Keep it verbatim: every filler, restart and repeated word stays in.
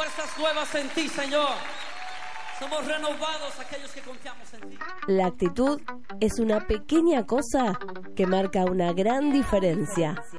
fuerzas nuevas en ti, Señor. Somos renovados aquellos que confiamos en ti. La actitud es una pequeña cosa que marca una gran diferencia.